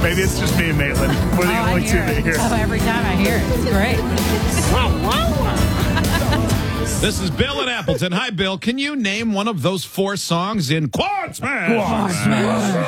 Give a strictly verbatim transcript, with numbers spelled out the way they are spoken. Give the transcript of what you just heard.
Maybe it's just me and Maitland. We're the Oh, I only two hear that it. hear it. Oh, every time I hear it. It's great. This is Bill at Appleton. Hi, Bill. Can you name one of those four songs in Quartzman? Quartzman.